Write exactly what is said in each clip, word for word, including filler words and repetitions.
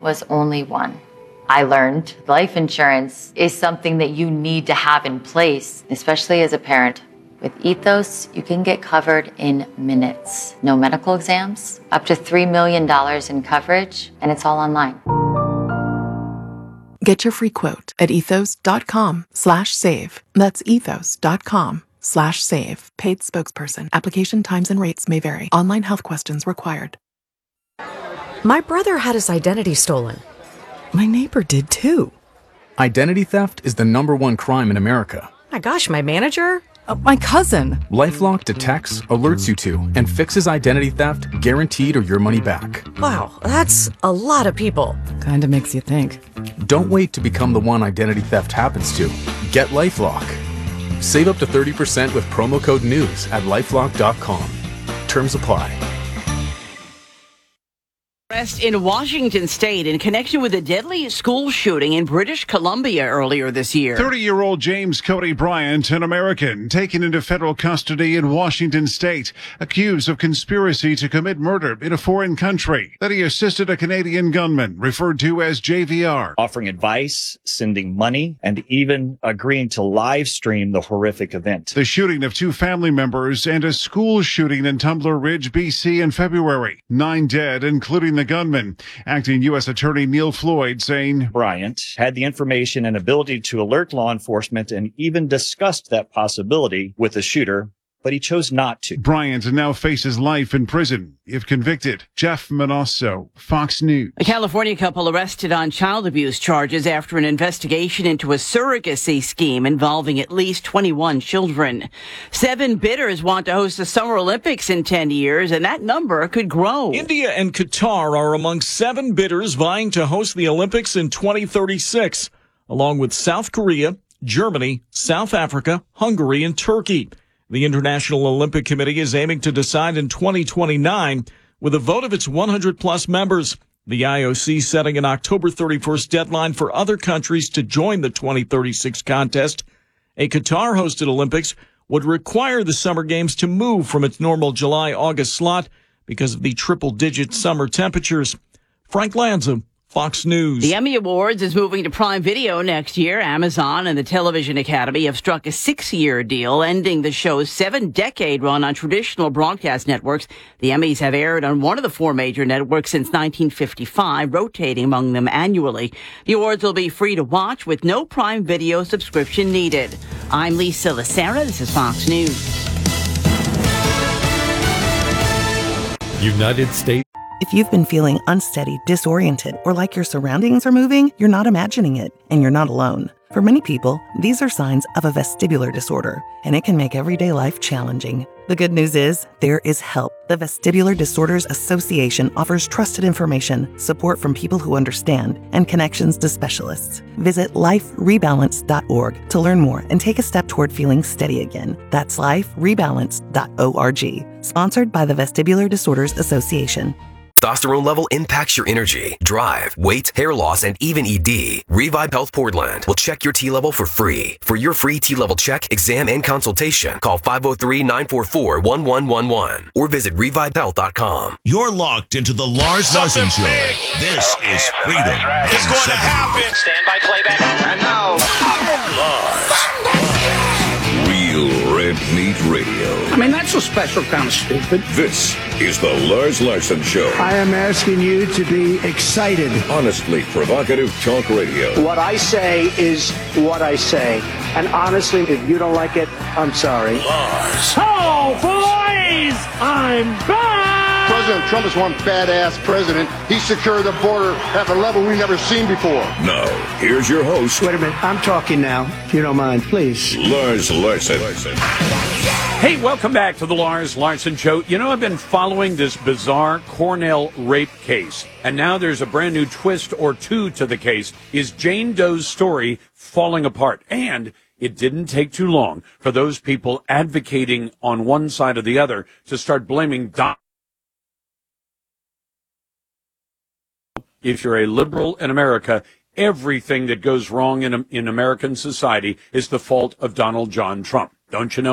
was only one. I learned life insurance is something that you need to have in place, especially as a parent. With Ethos, you can get covered in minutes. No medical exams, up to three million dollars in coverage, and it's all online. Get your free quote at ethos.com slash save. That's ethos.com slash save. Paid spokesperson. Application times and rates may vary. Online health questions required. My brother had his identity stolen. My neighbor did too. Identity theft is the number one crime in America. My gosh, my manager? Uh, my cousin. LifeLock detects, alerts you to, and fixes identity theft, guaranteed or your money back. Wow, that's a lot of people. Kinda makes you think. Don't wait to become the one identity theft happens to. Get LifeLock. Save up to thirty percent with promo code NEWS at lifelock dot com. Terms apply. Arrest in Washington State in connection with a deadly school shooting in British Columbia earlier this year. thirty-year-old James Cody Bryant, an American, taken into federal custody in Washington State, accused of conspiracy to commit murder in a foreign country. That he assisted a Canadian gunman, referred to as J V R. Offering advice, sending money, and even agreeing to live stream the horrific event. The shooting of two family members and a school shooting in Tumbler Ridge, B C in February. Nine dead, including the gunman. Acting U S Attorney Neil Floyd saying Bryant had the information and ability to alert law enforcement and even discussed that possibility with the shooter, but he chose not to. Bryant now faces life in prison if convicted. Jeff Manosso, Fox News. A California couple arrested on child abuse charges after an investigation into a surrogacy scheme involving at least twenty-one children. Seven bidders want to host the Summer Olympics in ten years, and that number could grow. India and Qatar are among seven bidders vying to host the Olympics in twenty thirty-six, along with South Korea, Germany, South Africa, Hungary, and Turkey. The International Olympic Committee is aiming to decide in twenty twenty-nine with a vote of its one hundred plus members. The I O C setting an October thirty-first deadline for other countries to join the twenty thirty-six contest. A Qatar-hosted Olympics would require the Summer Games to move from its normal July-August slot because of the triple-digit summer temperatures. Frank Lanza, Fox News. The Emmy Awards is moving to Prime Video next year. Amazon and the Television Academy have struck a six-year deal, ending the show's seven-decade run on traditional broadcast networks. The Emmys have aired on one of the four major networks since nineteen fifty-five, rotating among them annually. The awards will be free to watch with no Prime Video subscription needed. I'm Lisa Lacera. This is Fox News. United States. If you've been feeling unsteady, disoriented, or like your surroundings are moving, you're not imagining it, and you're not alone. For many people, these are signs of a vestibular disorder, and it can make everyday life challenging. The good news is, there is help. The Vestibular Disorders Association offers trusted information, support from people who understand, and connections to specialists. Visit life rebalance dot org to learn more and take a step toward feeling steady again. That's life rebalance dot org. Sponsored by the Vestibular Disorders Association. Testosterone level impacts your energy, drive, weight, hair loss, and even E D. Revive Health Portland will check your T level for free. For your free T level check, exam, and consultation, call five oh three, nine four four, one one one one or visit revive health dot com. You're locked into the Lars Larson Show. This is Freedom. It's going to happen. Stand by playback. And now, Lars. Real Red Meat Radio. I mean, that's a special kind of stupid. This is the Lars Larson Show. I am asking you to be excited. Honestly provocative talk radio. What I say is what I say. And honestly, if you don't like it, I'm sorry. Lars. Oh, boys! I'm back! President Trump is one badass president. He secured the border at a level we've never seen before. Now, here's your host. Wait a minute. I'm talking now, if you don't mind, please. Lars Larson. Hey, welcome back to the Lars Larson Show. You know, I've been following this bizarre Cornell rape case, and now there's a brand new twist or two to the case. Is Jane Doe's story falling apart? And it didn't take too long for those people advocating on one side or the other to start blaming Don. If you're a liberal in America, everything that goes wrong in in American society is the fault of Donald John Trump. Don't you know it?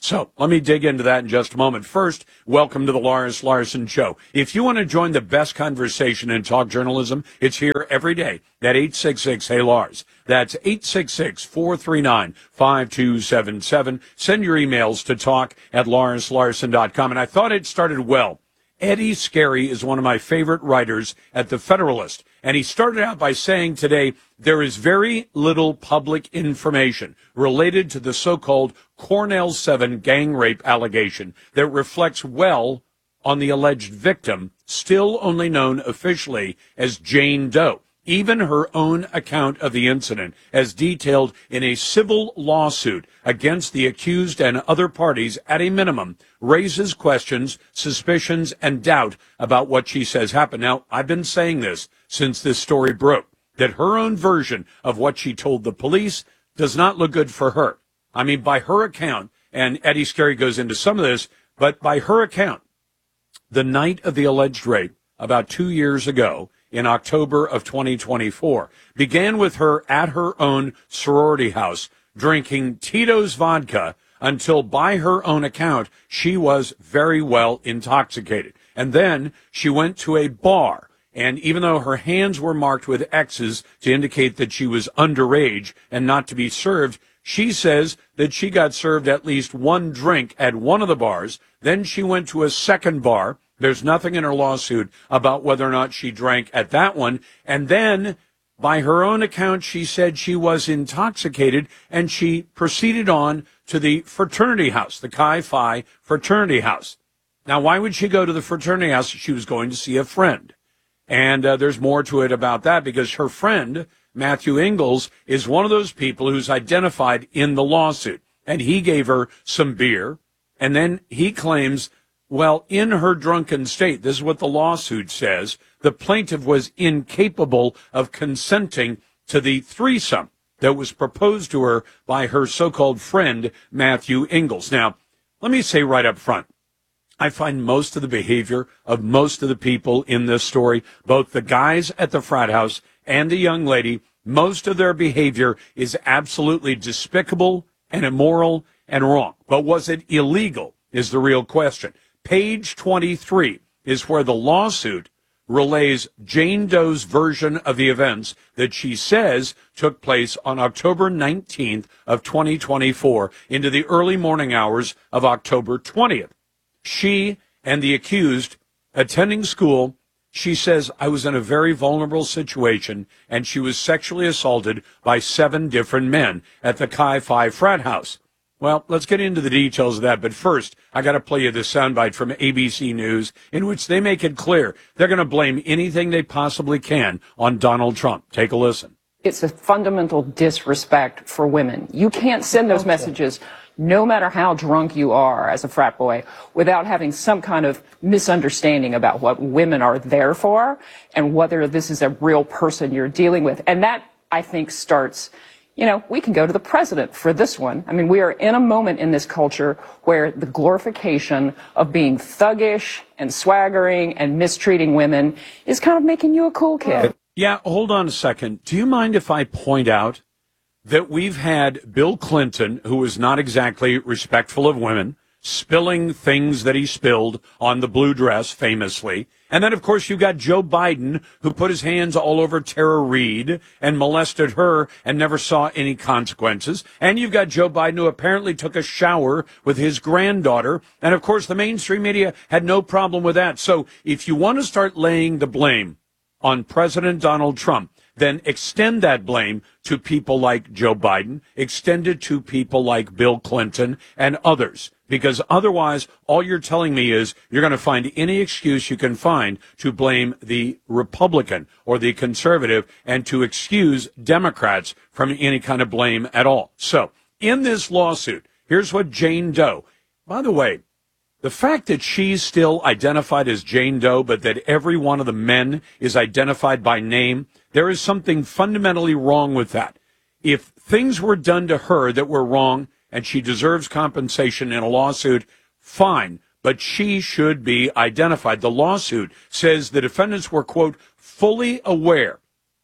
So let me dig into that in just a moment. First, welcome to the Lars Larson Show. If you want to join the best conversation in talk journalism, it's here every day at eight six six, hey Lars. That's eight six six, four three nine, five two seven seven. Send your emails to talk at lars larson dot com. And I thought it started well. Eddie Scarry is one of my favorite writers at The Federalist. And he started out by saying today, there is very little public information related to the so-called Cornell seven gang rape allegation that reflects well on the alleged victim, still only known officially as Jane Doe. Even her own account of the incident, as detailed in a civil lawsuit against the accused and other parties at a minimum, raises questions, suspicions, and doubt about what she says happened. Now, I've been saying this since this story broke, that her own version of what she told the police does not look good for her. I mean, by her account, and Eddie Scarry goes into some of this, but by her account, the night of the alleged rape, about two years ago, in October of twenty twenty-four, began with her at her own sorority house, drinking Tito's vodka until, by her own account, she was very well intoxicated. And then she went to a bar, and even though her hands were marked with X's to indicate that she was underage and not to be served, she says that she got served at least one drink at one of the bars. Then she went to a second bar. There's nothing in her lawsuit about whether or not she drank at that one. And then, by her own account, she said she was intoxicated, and she proceeded on to the fraternity house, the Chi Phi fraternity house. Now, why would she go to the fraternity house? She was going to see a friend. And uh, there's more to it about that, because her friend, Matthew Ingalls, is one of those people who's identified in the lawsuit. And he gave her some beer, and then he claims, well, in her drunken state, this is what the lawsuit says, the plaintiff was incapable of consenting to the threesome that was proposed to her by her so-called friend, Matthew Ingalls. Now, let me say right up front, I find most of the behavior of most of the people in this story, both the guys at the frat house and the young lady, most of their behavior is absolutely despicable and immoral and wrong. But was it illegal is the real question. Page twenty-three is where the lawsuit relays Jane Doe's version of the events that she says took place on October nineteenth of twenty twenty-four into the early morning hours of October twentieth. She and the accused attending school, she says, I was in a very vulnerable situation, and she was sexually assaulted by seven different men at the Chi Phi frat house. Well, let's get into the details of that. But first, I got to play you this soundbite from A B C News in which they make it clear they're going to blame anything they possibly can on Donald Trump. Take a listen. It's a fundamental disrespect for women. You can't send those messages, no matter how drunk you are as a frat boy, without having some kind of misunderstanding about what women are there for and whether this is a real person you're dealing with. And that, I think, starts... You know, we can go to the president for this one. I mean, we are in a moment in this culture where the glorification of being thuggish and swaggering and mistreating women is kind of making you a cool kid. Yeah, hold on a second. Do you mind if I point out that we've had Bill Clinton, who was not exactly respectful of women, spilling things that he spilled on the blue dress famously. And then, of course, you got Joe Biden, who put his hands all over Tara Reid and molested her and never saw any consequences. And you've got Joe Biden, who apparently took a shower with his granddaughter. And, of course, the mainstream media had no problem with that. So if you want to start laying the blame on President Donald Trump, then extend that blame to people like Joe Biden, extend it to people like Bill Clinton and others. Because otherwise, all you're telling me is you're going to find any excuse you can find to blame the Republican or the conservative and to excuse Democrats from any kind of blame at all. So in this lawsuit, here's what Jane Doe, by the way, the fact that she's still identified as Jane Doe, but that every one of the men is identified by name, there is something fundamentally wrong with that. If things were done to her that were wrong, and she deserves compensation in a lawsuit, fine, but she should be identified. The lawsuit says the defendants were, quote, fully aware.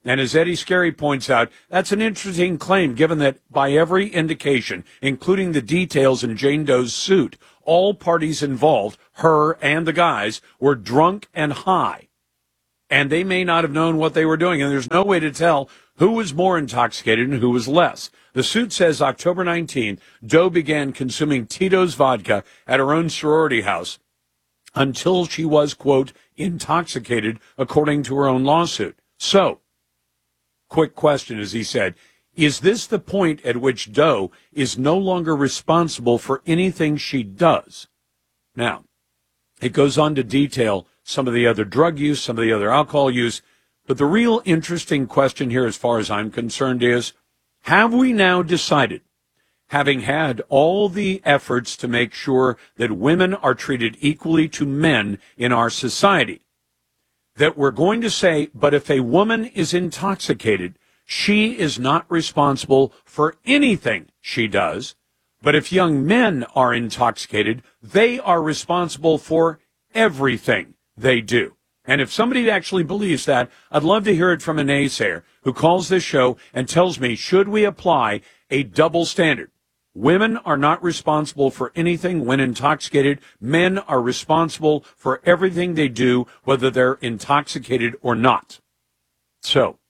And as Eddie Scarry points out, that's an interesting claim, given that by every indication, including the details in Jane Doe's suit, all parties involved, her and the guys, were drunk and high. And they may not have known what they were doing, and there's no way to tell who was more intoxicated and who was less. The suit says October nineteenth, Doe began consuming Tito's vodka at her own sorority house until she was, quote, intoxicated, according to her own lawsuit. So, quick question, as he said, is this the point at which Doe is no longer responsible for anything she does? Now, it goes on to detail some of the other drug use, some of the other alcohol use, but the real interesting question here, as far as I'm concerned, is, have we now decided, having had all the efforts to make sure that women are treated equally to men in our society, that we're going to say, but if a woman is intoxicated, she is not responsible for anything she does, but if young men are intoxicated, they are responsible for everything they do. And if somebody actually believes that, I'd love to hear it from a naysayer who calls this show and tells me, should we apply a double standard? Women are not responsible for anything when intoxicated. Men are responsible for everything they do, whether they're intoxicated or not. So,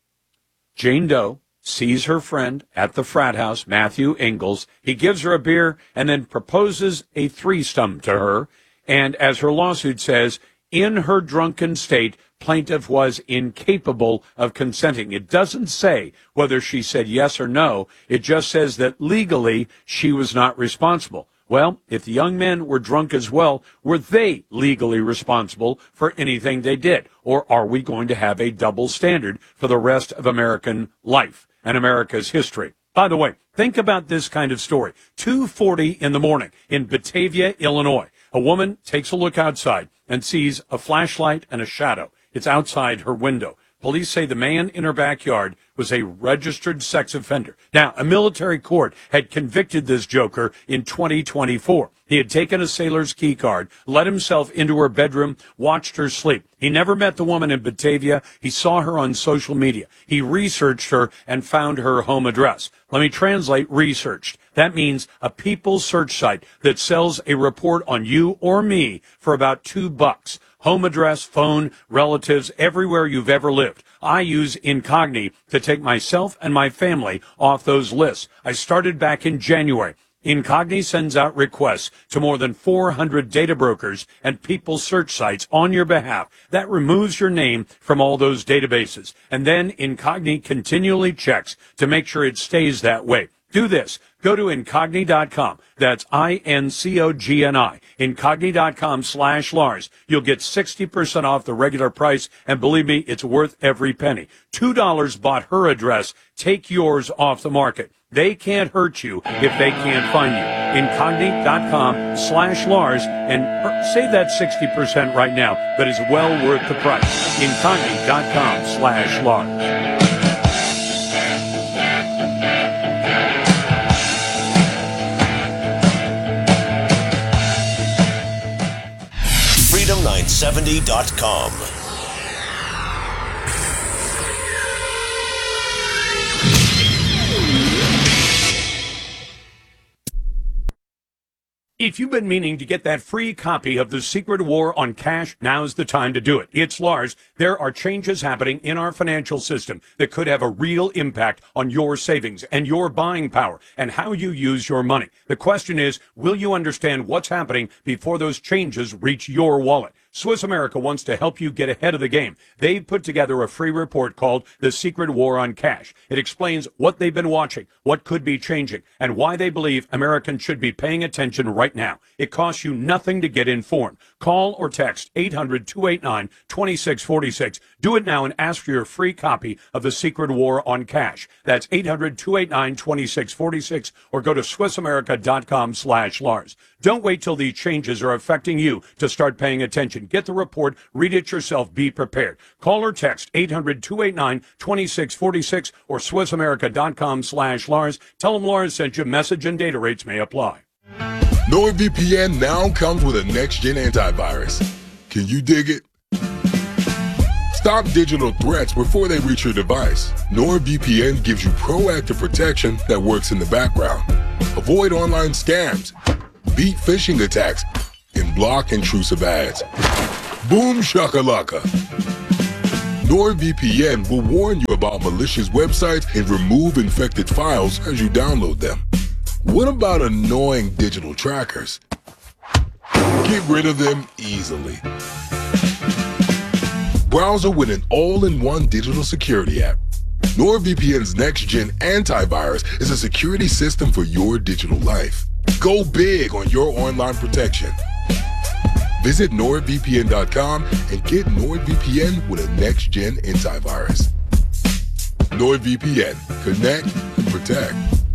Jane Doe sees her friend at the frat house, Matthew Ingalls. He gives her a beer and then proposes a threesome to her. And as her lawsuit says, in her drunken state, plaintiff was incapable of consenting. It doesn't say whether she said yes or no. It just says that legally she was not responsible. Well, if the young men were drunk as well, were they legally responsible for anything they did? Or are we going to have a double standard for the rest of American life and America's history? By the way, think about this kind of story. two forty in the morning in Batavia, Illinois. A woman takes a look outside and sees a flashlight and a shadow. It's outside her window. Police say the man in her backyard was a registered sex offender. Now, a military court had convicted this joker in twenty twenty-four. He had taken a sailor's key card, let himself into her bedroom, watched her sleep. He never met the woman in Batavia. He saw her on social media. He researched her and found her home address. Let me translate researched. That means a people search site that sells a report on you or me for about two bucks. Home address, phone, relatives, everywhere you've ever lived. I use Incogni to take myself and my family off those lists. I started back in January. Incogni sends out requests to more than four hundred data brokers and people search sites on your behalf. That removes your name from all those databases. And then Incogni continually checks to make sure it stays that way. Do this. Go to Incogni dot com. That's I N C O G N I. Incogni dot com slash Lars. You'll get sixty percent off the regular price, and believe me, it's worth every penny. two dollars bought her address. Take yours off the market. They can't hurt you if they can't find you. Incogni dot com slash Lars, and save that sixty percent right now, but it's well worth the price. Incogni dot com slash Lars. freedom nine seventy dot com. If you've been meaning to get that free copy of The Secret War on Cash, now's the time to do it. It's Lars. There are changes happening in our financial system that could have a real impact on your savings and your buying power and how you use your money. The question is, will you understand what's happening before those changes reach your wallet? Swiss America wants to help you get ahead of the game. They've put together a free report called The Secret War on Cash. It explains what they've been watching, what could be changing, and why they believe Americans should be paying attention right now. It costs you nothing to get informed. Call or text eight hundred, two eight nine, two six four six. Do it now and ask for your free copy of The Secret War on Cash. That's eight hundred, two eight nine, two six four six, or go to Swiss America dot com slash Lars. Don't wait till these changes are affecting you to start paying attention. Get the report, read it yourself, be prepared. Call or text eight hundred, two eight nine, two six four six or Swiss America dot com slash Lars. Tell them Lars sent you. Message and data rates may apply. NordVPN now comes with a next-gen antivirus. Can you dig it? Stop digital threats before they reach your device. NordVPN gives you proactive protection that works in the background. Avoid online scams, beat phishing attacks, and block intrusive ads. Boom shakalaka. NordVPN will warn you about malicious websites and remove infected files as you download them. What about annoying digital trackers? Get rid of them easily. Browser with an all-in-one digital security app. NordVPN's next-gen antivirus is a security system for your digital life. Go big on your online protection. Visit nord V P N dot com and get NordVPN with a next-gen antivirus. NordVPN. Connect and protect.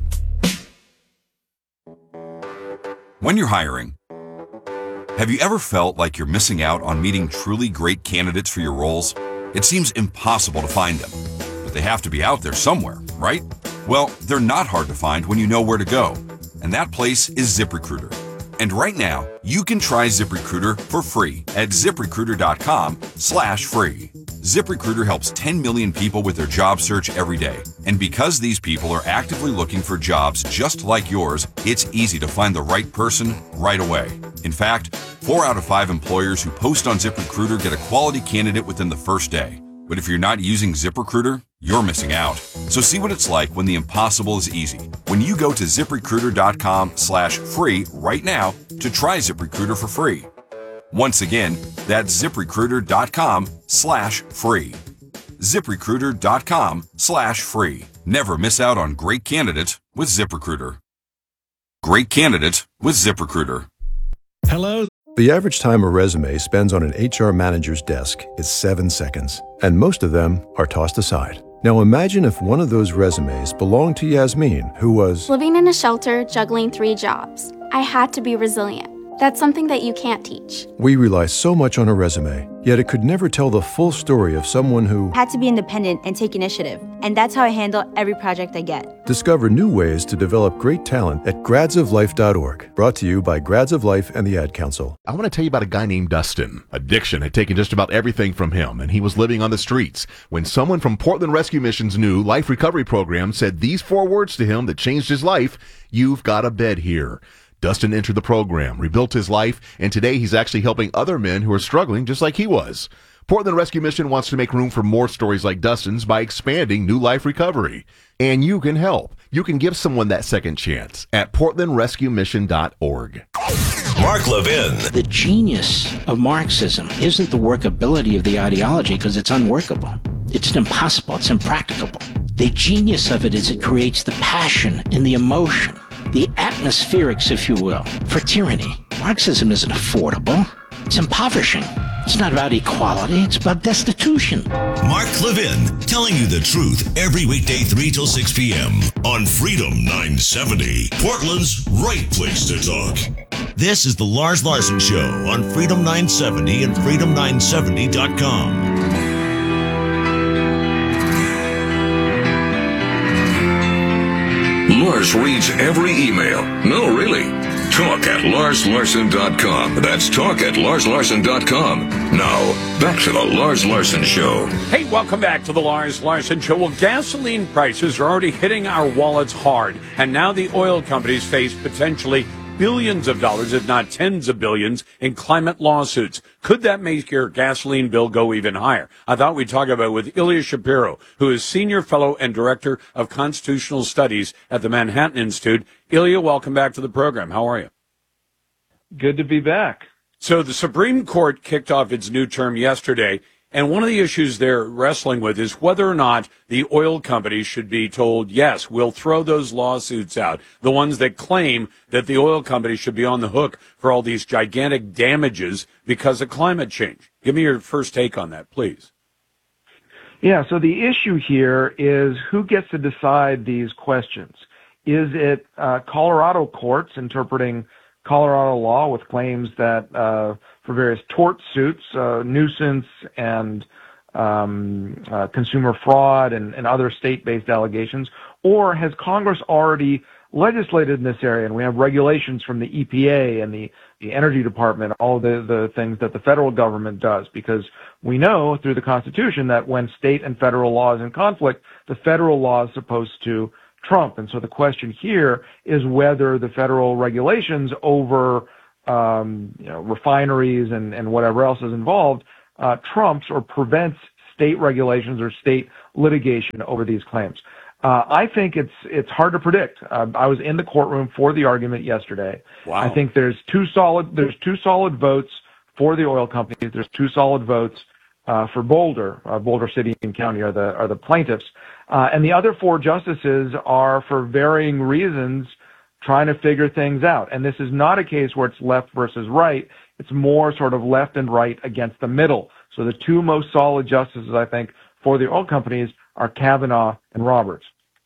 When you're hiring, have you ever felt like you're missing out on meeting truly great candidates for your roles? It seems impossible to find them, but they have to be out there somewhere, right? Well, they're not hard to find when you know where to go, and that place is ZipRecruiter. And right now, you can try ZipRecruiter for free at ZipRecruiter.com slash free. ZipRecruiter helps ten million people with their job search every day. And because these people are actively looking for jobs just like yours, it's easy to find the right person right away. In fact, four out of five employers who post on ZipRecruiter get a quality candidate within the first day. But if you're not using ZipRecruiter, you're missing out. So see what it's like when the impossible is easy. When you go to ZipRecruiter.com slash free right now to try ZipRecruiter for free. Once again, that's ZipRecruiter.com slash free. ZipRecruiter.com slash free. Never miss out on great candidates with ZipRecruiter. Great candidates with ZipRecruiter. Hello. The average time a resume spends on an H R manager's desk is seven seconds, and most of them are tossed aside. Now imagine if one of those resumes belonged to Yasmin, who was living in a shelter, juggling three jobs. I had to be resilient. That's something that you can't teach. We rely so much on a resume, yet it could never tell the full story of someone who had to be independent and take initiative. And that's how I handle every project I get. Discover new ways to develop great talent at grads of life dot org. Brought to you by Grads of Life and the Ad Council. I want to tell you about a guy named Dustin. Addiction had taken just about everything from him, and he was living on the streets. When someone from Portland Rescue Mission's new Life Recovery Program said these four words to him that changed his life: "You've got a bed here." Dustin entered the program, rebuilt his life, and today he's actually helping other men who are struggling just like he was. Portland Rescue Mission wants to make room for more stories like Dustin's by expanding New Life Recovery. And you can help. You can give someone that second chance at portland rescue mission dot org. Mark Levin. The genius of Marxism isn't the workability of the ideology, because it's unworkable. It's impossible. It's impracticable. The genius of it is it creates the passion and the emotion, the atmospherics, if you will, for tyranny. Marxism isn't affordable. It's impoverishing. It's not about equality. It's about destitution. Mark Levin, telling you the truth every weekday three till six p.m. on Freedom nine seventy, Portland's right place to talk. This is the Lars Larson Show on Freedom nine seventy and freedom nine seventy dot com. Lars reads every email. No, really. Talk at lars larson dot com. That's talk at lars larson dot com. Now, back to the Lars Larson Show. Hey, welcome back to the Lars Larson Show. Well, gasoline prices are already hitting our wallets hard, and now the oil companies face potentially billions of dollars, if not tens of billions, in climate lawsuits. Could that make your gasoline bill go even higher? I thought we'd talk about it with Ilya Shapiro, who is Senior Fellow and Director of Constitutional Studies at the Manhattan Institute. Ilya, welcome back to the program. How are you? Good to be back. So the Supreme Court kicked off its new term yesterday, and one of the issues they're wrestling with is whether or not the oil companies should be told, yes, we'll throw those lawsuits out, the ones that claim that the oil companies should be on the hook for all these gigantic damages because of climate change. Give me your first take on that, please. Yeah, so the issue here is who gets to decide these questions. Is it uh, Colorado courts interpreting Colorado law with claims that uh, for various tort suits, uh, nuisance and um, uh, consumer fraud and, and other state-based allegations, or has Congress already legislated in this area, and we have regulations from the E P A and the, the Energy Department, all the, the things that the federal government does, because we know through the Constitution that when state and federal law is in conflict, the federal law is supposed to trump. And so the question here is whether the federal regulations over um, you know, refineries and, and whatever else is involved uh, trumps or prevents state regulations or state litigation over these claims. Uh, I think it's it's hard to predict. Uh, I was in the courtroom for the argument yesterday. Wow. I think there's two solid there's two solid votes for the oil companies. There's two solid votes uh, for Boulder. Uh, Boulder City and County are the are the plaintiffs, uh, and the other four justices are, for varying reasons, trying to figure things out. And this is not a case where it's left versus right. It's more sort of left and right against the middle. So the two most solid justices, I think, for the oil companies are Kavanaugh and Roberts.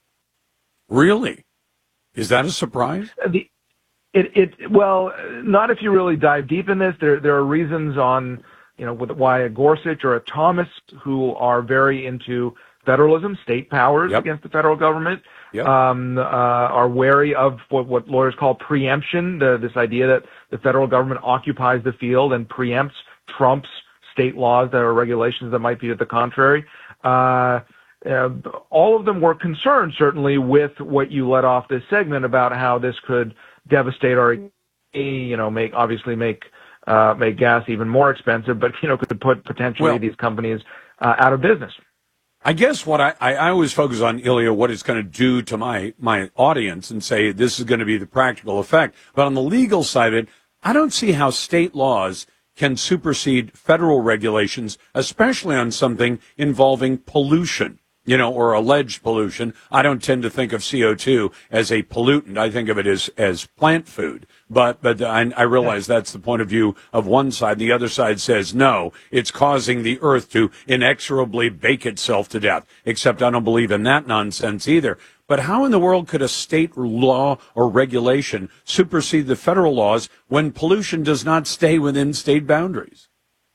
Really? Is that a surprise? The, it, it, well, not if you really dive deep in this. There, there are reasons on, you know, with, why a Gorsuch or a Thomas, who are very into federalism, state powers yep. against the federal government, yep. um, uh, are wary of what, what lawyers call preemption, the, this idea that the federal government occupies the field and preempts, trumps state laws that are regulations that might be to the contrary. Uh, Uh, all of them were concerned, certainly, with what you let off this segment about how this could devastate our, you know, make obviously make uh, make gas even more expensive, but you know, could put potentially well, these companies uh, out of business. I guess what I, I, I always focus on, Ilya, what it's going to do to my my audience, and say this is going to be the practical effect. But on the legal side of it, I don't see how state laws can supersede federal regulations, especially on something involving pollution. You know, or alleged pollution. I don't tend to think of C O two as a pollutant. I think of it as, as plant food. But, but I, I realize that's the point of view of one side. The other side says, no, it's causing the earth to inexorably bake itself to death. Except I don't believe in that nonsense either. But how in the world could a state law or regulation supersede the federal laws when pollution does not stay within state boundaries?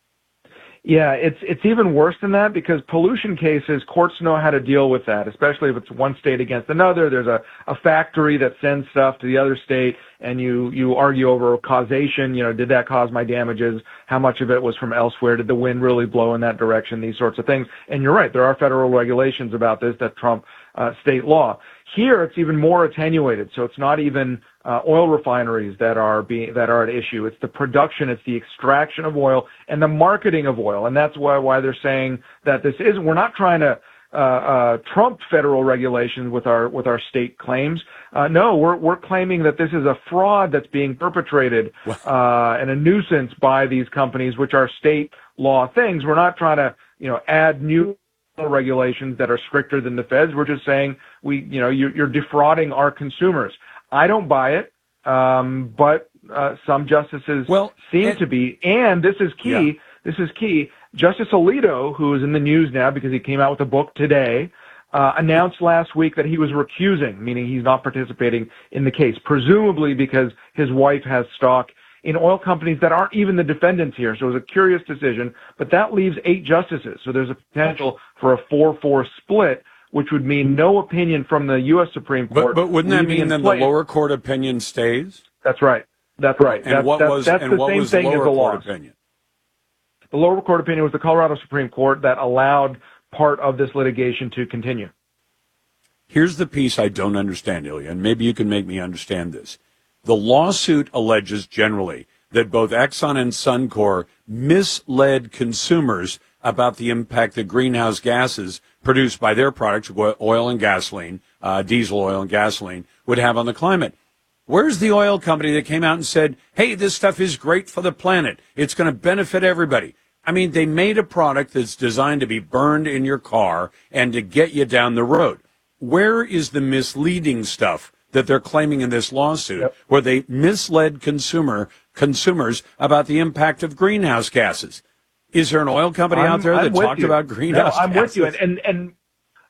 Yeah, it's it's even worse than that, because pollution cases, courts know how to deal with that, especially if it's one state against another. There's a, a factory that sends stuff to the other state, and you, you argue over causation. You know, did that cause my damages? How much of it was from elsewhere? Did the wind really blow in that direction? These sorts of things. And you're right, there are federal regulations about this that trump uh, state law. Here, it's even more attenuated, so it's not even uh, oil refineries that are being that are at issue. It's the production, it's the extraction of oil, and the marketing of oil, and that's why why they're saying that this is. We're not trying to uh, uh, trump federal regulations with our with our state claims. Uh, no, we're we're claiming that this is a fraud that's being perpetrated uh, and a nuisance by these companies, which are state law things. We're not trying to you know add new regulations that are stricter than the feds. We're just saying we, you know, you're, you're defrauding our consumers. I don't buy it, um, but uh, some justices well, seem and, to be. And this is key. Yeah. This is key. Justice Alito, who is in the news now because he came out with a book today, uh, announced last week that he was recusing, meaning he's not participating in the case, presumably because his wife has stock in oil companies that aren't even the defendants here. So it was a curious decision, but that leaves eight justices. So there's a potential for a four four split, which would mean no opinion from the U S Supreme Court. But, but wouldn't that mean then the lower court opinion stays? That's right. That's right. And that's, what that's, was, that's and the what same was the thing lower as the court laws. opinion? The lower court opinion was the Colorado Supreme Court that allowed part of this litigation to continue. Here's the piece I don't understand, Ilya, and maybe you can make me understand this. The lawsuit alleges generally that both Exxon and Suncor misled consumers about the impact that greenhouse gases produced by their products, oil and gasoline, uh, diesel oil and gasoline, would have on the climate. Where's the oil company that came out and said, hey, this stuff is great for the planet. It's going to benefit everybody. I mean, they made a product that's designed to be burned in your car and to get you down the road. Where is the misleading stuff that they're claiming in this lawsuit, yep. where they misled consumer consumers about the impact of greenhouse gases? Is there an oil company I'm, out there I'm that talked you. about greenhouse no, I'm gases? with you. And, and, and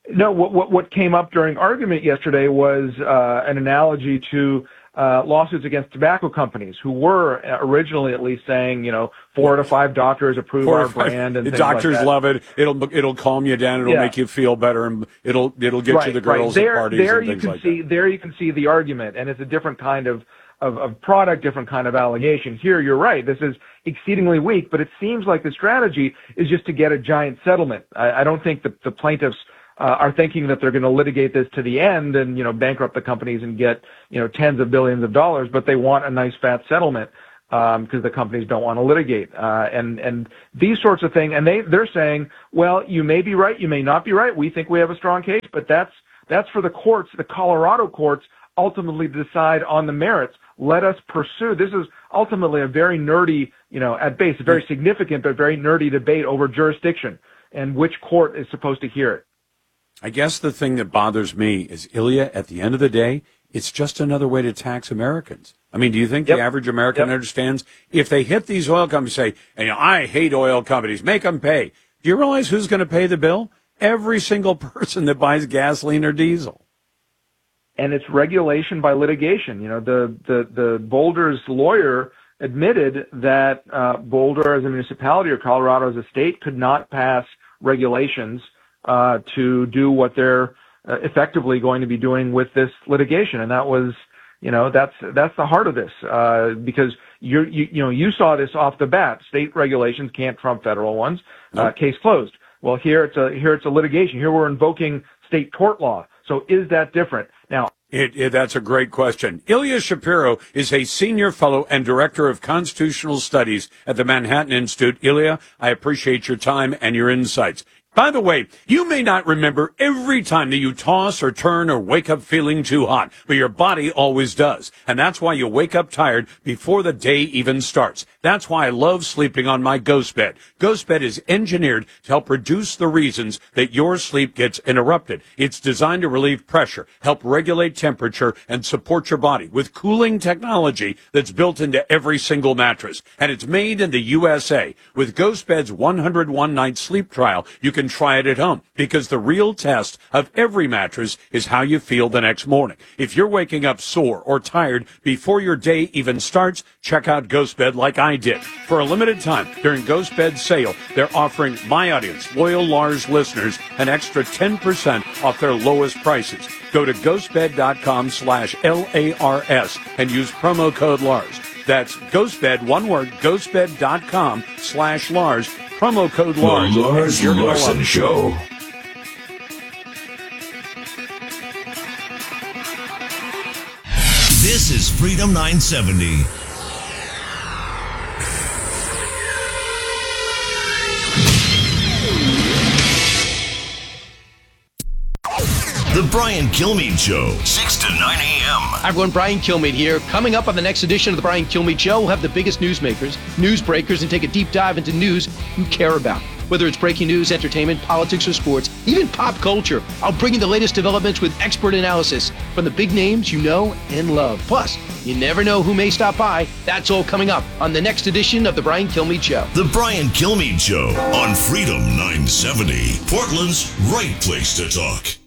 No, what, what, what came up during argument yesterday was uh, an analogy to uh, lawsuits against tobacco companies who were originally at least saying, you know, four to five doctors approve Four our or five, brand and the things doctors like that. love it. It'll it'll calm you down. It'll Yeah. make you feel better, and it'll it'll get right, you the girls right. There, at parties there and you things can like see, that. There you can see the argument, and it's a different kind of, of, of product, different kind of allegation. Here, you're right. This is exceedingly weak, but it seems like the strategy is just to get a giant settlement. I, I don't think that the plaintiffs uh, are thinking that they're going to litigate this to the end and, you know, bankrupt the companies and get, you know, tens of billions of dollars, but they want a nice fat settlement because um, the companies don't want to litigate. Uh, and, and these sorts of things, and they, they're saying, well, you may be right, you may not be right. We think we have a strong case, but that's, that's for the courts, the Colorado courts, ultimately to decide on the merits. Let us pursue. This is ultimately a very nerdy, you know, at base, a very significant but very nerdy debate over jurisdiction and which court is supposed to hear it. I guess the thing that bothers me is, Ilya, at the end of the day, it's just another way to tax Americans. I mean, do you think Yep. the average American Yep. understands? If they hit these oil companies, say, you know, I hate oil companies, make them pay. Do you realize who's going to pay the bill? Every single person that buys gasoline or diesel. And it's regulation by litigation. You know, the, the, the Boulder's lawyer admitted that uh, Boulder as a municipality or Colorado as a state could not pass regulations uh, to do what they're uh, effectively going to be doing with this litigation. And that was, you know, that's, that's the heart of this, uh, because you're, you, you know, you saw this off the bat. State regulations can't trump federal ones. Uh, Nope. Case closed. Well, here it's a, here it's a litigation. Here we're invoking state tort law. So is that different? Now, It, it, that's a great question. Ilya Shapiro is a senior fellow and director of constitutional studies at the Manhattan Institute. Ilya, I appreciate your time and your insights. By the way, you may not remember every time that you toss or turn or wake up feeling too hot, but your body always does. And that's why you wake up tired before the day even starts. That's why I love sleeping on my Ghost Bed. Ghost Bed is engineered to help reduce the reasons that your sleep gets interrupted. It's designed to relieve pressure, help regulate temperature, and support your body with cooling technology that's built into every single mattress. And it's made in the U S A. With Ghost Bed's one hundred one night sleep trial, you can try it at home, because the real test of every mattress is how you feel the next morning. If you're waking up sore or tired before your day even starts, check out Ghost Bed like I did. For a limited time during Ghost Bed's sale, they're offering my audience, loyal Lars listeners, an extra ten percent off their lowest prices. Go to ghostbed.com slash L A R S and use promo code Lars. That's Ghostbed, one word, ghostbed.com slash Lars. Promo code Lars. The Lars Larson Show. This is Freedom nine seventy. The Brian Kilmeade Show, six to nine a.m. Hi everyone, Brian Kilmeade here. Coming up on the next edition of the Brian Kilmeade Show, we'll have the biggest newsmakers, newsbreakers, and take a deep dive into news you care about. Whether it's breaking news, entertainment, politics, or sports, even pop culture, I'll bring you the latest developments with expert analysis from the big names you know and love. Plus, you never know who may stop by. That's all coming up on the next edition of the Brian Kilmeade Show. The Brian Kilmeade Show on Freedom nine seventy, Portland's right place to talk.